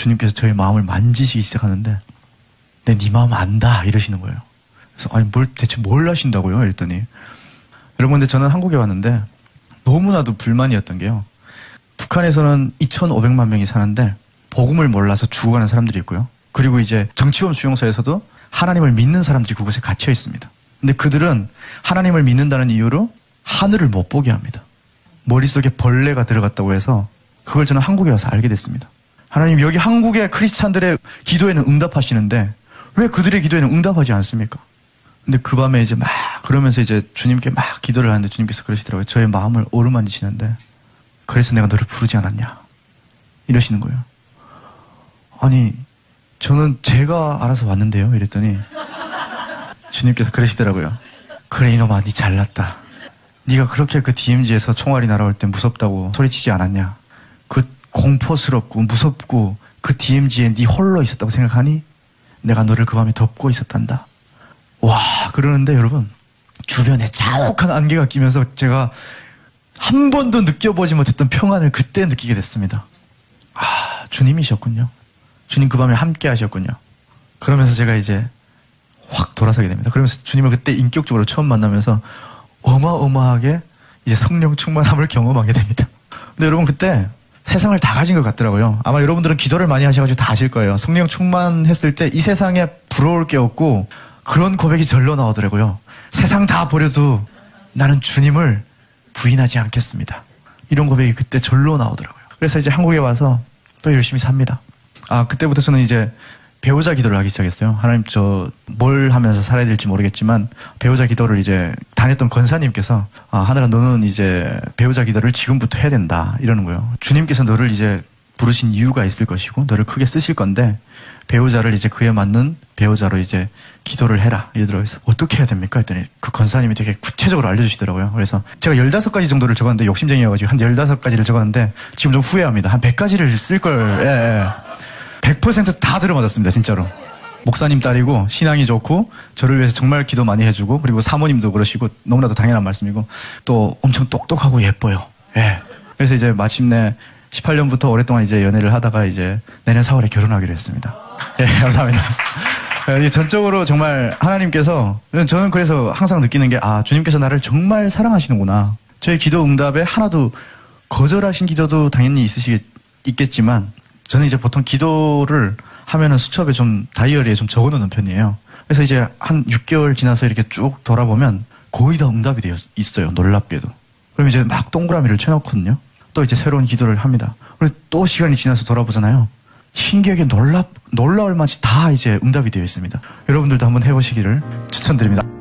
주님께서 저의 마음을 만지시기 시작하는데 네 마음 안다 이러시는 거예요. 그래서 아니 대체 뭘 하신다고요? 이랬더니 여러분 근데 저는 한국에 왔는데 너무나도 불만이었던 게요. 북한에서는 2,500만 명이 사는데 복음을 몰라서 죽어가는 사람들이 있고요. 그리고 이제 정치범 수용소에서도 하나님을 믿는 사람들이 그곳에 갇혀 있습니다. 근데 그들은 하나님을 믿는다는 이유로 하늘을 못 보게 합니다. 머릿속에 벌레가 들어갔다고 해서 그걸 저는 한국에 와서 알게 됐습니다. 하나님 여기 한국의 크리스찬들의 기도에는 응답하시는데 왜 그들의 기도에는 응답하지 않습니까? 근데 그 밤에 이제 막 그러면서 이제 주님께 막 기도를 하는데 주님께서 그러시더라고요. 저의 마음을 어루만지시는데 그래서 내가 너를 부르지 않았냐 이러시는 거예요. 아니 저는 제가 알아서 왔는데요 이랬더니 주님께서 그러시더라고요. 그래 이놈아 니 잘났다. 네가 그렇게 그 DMZ에서 총알이 날아올 때 무섭다고 소리치지 않았냐. 그 공포스럽고 무섭고 그 DMZ에 네 홀로 있었다고 생각하니 내가 너를 그 밤에 덮고 있었단다. 와 그러는데 여러분 주변에 자욱한 안개가 끼면서 제가 한 번도 느껴보지 못했던 평안을 그때 느끼게 됐습니다. 아 주님이셨군요. 주님 그 밤에 함께 하셨군요. 그러면서 제가 이제 확 돌아서게 됩니다. 그러면서 주님을 그때 인격적으로 처음 만나면서 어마어마하게 이제 성령 충만함을 경험하게 됩니다. 근데 여러분 그때 세상을 다 가진 것 같더라고요. 아마 여러분들은 기도를 많이 하셔가지고 다 아실 거예요. 성령 충만했을 때 이 세상에 부러울 게 없고 그런 고백이 절로 나오더라고요. 세상 다 버려도 나는 주님을 부인하지 않겠습니다. 이런 고백이 그때 절로 나오더라고요. 그래서 이제 한국에 와서 또 열심히 삽니다. 아 그때부터 저는 이제 배우자 기도를 하기 시작했어요. 하나님 저 뭘 하면서 살아야 될지 모르겠지만 배우자 기도를 이제 다녔던 권사님께서 하늘아 너는 이제 배우자 기도를 지금부터 해야 된다 이러는 거예요. 주님께서 너를 이제 부르신 이유가 있을 것이고 너를 크게 쓰실 건데 배우자를 이제 그에 맞는 배우자로 이제 기도를 해라 이러더라고요. 그래서 어떻게 해야 됩니까? 했더니 그 권사님이 되게 구체적으로 알려주시더라고요. 그래서 제가 15가지 정도를 적었는데 욕심쟁이여가지고 한 15가지를 적었는데 지금 좀 후회합니다. 한 100가지를 쓸걸 100% 다 들어맞았습니다. 진짜로. 목사님 딸이고 신앙이 좋고 저를 위해서 정말 기도 많이 해주고 그리고 사모님도 그러시고 너무나도 당연한 말씀이고 또 엄청 똑똑하고 예뻐요. 예. 그래서 이제 마침내 18년부터 오랫동안 이제 연애를 하다가 이제 내년 4월에 결혼하기로 했습니다. 예, 감사합니다. 전적으로 정말 하나님께서 저는 그래서 항상 느끼는 게 주님께서 나를 정말 사랑하시는구나. 저의 기도 응답에 하나도 거절하신 기도도 당연히 있겠지만 저는 이제 보통 기도를 하면은 수첩에 좀 다이어리에 좀 적어놓는 편이에요. 그래서 이제 한 6개월 지나서 이렇게 쭉 돌아보면 거의 다 응답이 되어 있어요. 놀랍게도. 그럼 이제 막 동그라미를 쳐놓거든요. 또 이제 새로운 기도를 합니다. 그리고 또 시간이 지나서 돌아보잖아요. 신기하게 놀라울 만치 다 이제 응답이 되어 있습니다. 여러분들도 한번 해보시기를 추천드립니다.